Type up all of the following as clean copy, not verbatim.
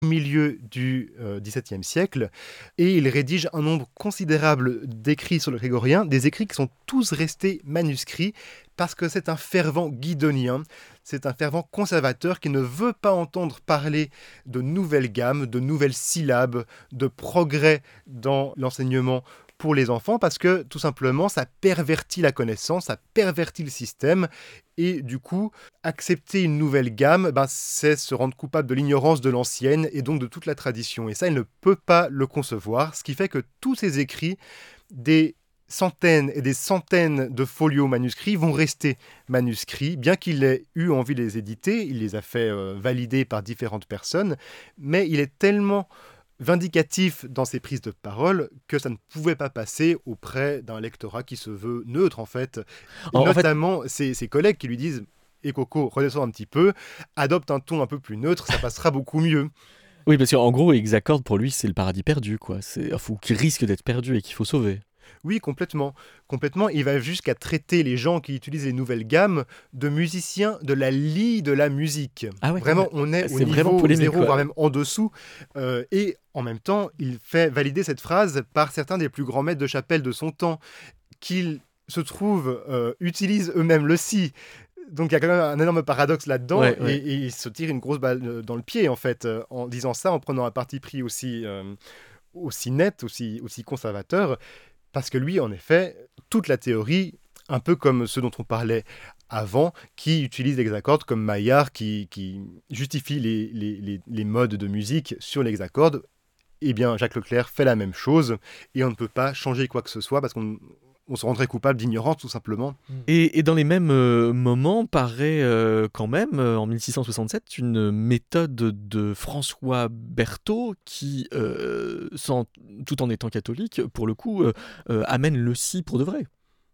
milieu du XVIIe siècle, et il rédige un nombre considérable d'écrits sur le grégorien, des écrits qui sont tous restés manuscrits, parce que c'est un fervent guidonien, c'est un fervent conservateur qui ne veut pas entendre parler de nouvelles gammes, de nouvelles syllabes, de progrès dans l'enseignement pour les enfants, parce que tout simplement ça pervertit la connaissance, ça pervertit le système, et du coup accepter une nouvelle gamme, c'est se rendre coupable de l'ignorance de l'ancienne et donc de toute la tradition, et ça il ne peut pas le concevoir, ce qui fait que tous ces écrits, des centaines et des centaines de folios manuscrits vont rester manuscrits, bien qu'il ait eu envie de les éditer, il les a fait valider par différentes personnes, mais il est tellement vindicatif dans ses prises de parole que ça ne pouvait pas passer auprès d'un lectorat qui se veut neutre en fait, et En fait, notamment ses collègues qui lui disent « Coco, redescends un petit peu, adopte un ton un peu plus neutre, ça passera beaucoup mieux ». oui, parce qu'en gros, Hexacorde, pour lui, c'est le paradis perdu, quoi. Ou qui risque d'être perdu et qu'il faut sauver. Oui, complètement. Complètement. Il va jusqu'à traiter les gens qui utilisent les nouvelles gammes de musiciens de la lie de la musique. Ah ouais, Vraiment, on est au c'est vraiment niveau polémique, zéro, quoi. voire même en dessous. Et en même temps, il fait valider cette phrase par certains des plus grands maîtres de chapelle de son temps, qu'ils se trouvent utilisent eux-mêmes le si. Donc il y a quand même un énorme paradoxe là-dedans, Ouais, ouais. et il se tire une grosse balle dans le pied, en fait, en disant ça, en prenant un parti pris aussi net, aussi conservateur. Parce que lui, en effet, toute la théorie, un peu comme ceux dont on parlait avant, qui utilisent l'hexacorde comme Maillard, qui justifie les modes de musique sur l'hexacorde, eh bien, Jacques Leclerc fait la même chose, et on ne peut pas changer quoi que ce soit, parce qu'on se rendrait coupable d'ignorance, tout simplement. Et dans les mêmes moments, paraît quand même, en 1667, une méthode de François Berthaud qui, tout en étant catholique, pour le coup, amène le si pour de vrai.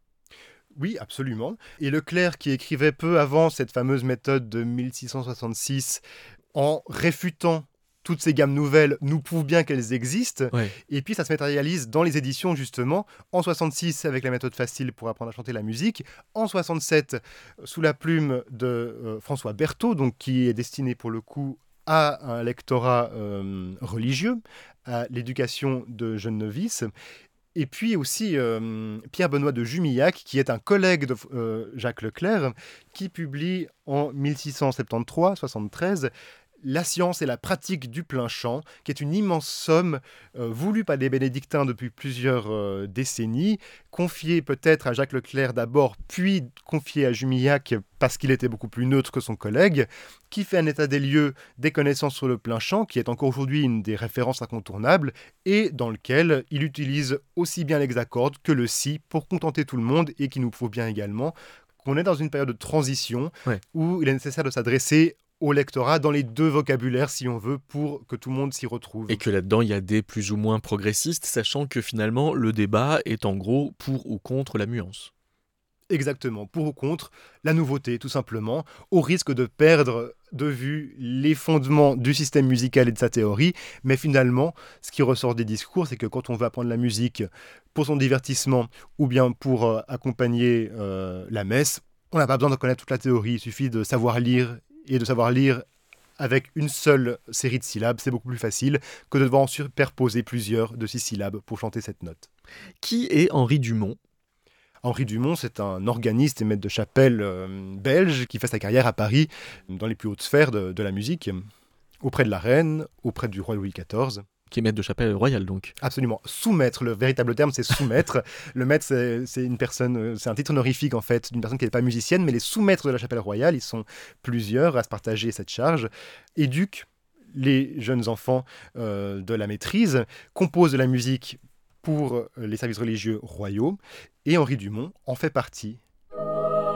Oui, absolument. Et Leclerc, qui écrivait peu avant cette fameuse méthode de 1666, en réfutant toutes ces gammes nouvelles, nous prouve bien qu'elles existent. Ouais. Et puis ça se matérialise dans les éditions, justement, en 66 avec la méthode facile pour apprendre à chanter la musique, en 67 sous la plume de François Berthaud, donc qui est destiné pour le coup à un lectorat religieux, à l'éducation de jeunes novices. Et puis aussi Pierre-Benoît de Jumillac, qui est un collègue de Jacques Leclerc, qui publie en 1673-73 La science et la pratique du plein chant, qui est une immense somme voulue par les bénédictins depuis plusieurs décennies, confiée peut-être à Jacques Leclerc d'abord, puis confiée à Jumillac parce qu'il était beaucoup plus neutre que son collègue, qui fait un état des lieux des connaissances sur le plein chant, qui est encore aujourd'hui une des références incontournables, et dans lequel il utilise aussi bien l'hexacorde que le si pour contenter tout le monde, et qui nous prouve bien également qu'on est dans une période de transition Ouais. où il est nécessaire de s'adresser au lectorat dans les deux vocabulaires, si on veut, pour que tout le monde s'y retrouve. Et que là-dedans, il y a des plus ou moins progressistes, sachant que finalement, le débat est en gros pour ou contre la nuance. Exactement, pour ou contre la nouveauté, tout simplement, au risque de perdre de vue les fondements du système musical et de sa théorie. Mais finalement, ce qui ressort des discours, c'est que quand on veut apprendre la musique pour son divertissement ou bien pour accompagner la messe, on n'a pas besoin de connaître toute la théorie, il suffit de savoir lire, et de savoir lire avec une seule série de syllabes, c'est beaucoup plus facile que de devoir en superposer plusieurs de 6 syllabes pour chanter cette note. Qui est Henri Dumont? Henri Dumont, c'est un organiste et maître de chapelle belge qui fait sa carrière à Paris, dans les plus hautes sphères de la musique, auprès de la reine, auprès du roi Louis XIV. Qui est maître de chapelle royale, donc. Absolument. Sous-maître, le véritable terme, c'est sous-maître. Le maître, c'est une personne, c'est un titre honorifique, en fait, d'une personne qui n'est pas musicienne, mais les sous-maîtres de la chapelle royale, ils sont plusieurs à se partager cette charge, éduquent les jeunes enfants de la maîtrise, composent de la musique pour les services religieux royaux, et Henri Dumont en fait partie.